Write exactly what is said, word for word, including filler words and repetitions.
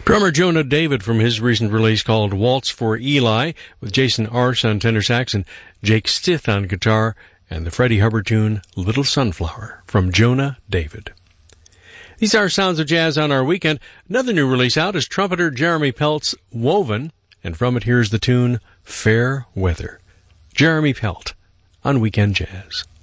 Drummer Jonah David from his recent release called Waltz for Eli, with Jason Arce on tenor sax and Jake Stith on guitar, and the Freddie Hubbard tune Little Sunflower from Jonah David. These are Sounds of Jazz on our weekend. Another new release out is trumpeter Jeremy Pelt's Woven, and from it here's the tune Fair Weather. Jeremy Pelt on Weekend Jazz.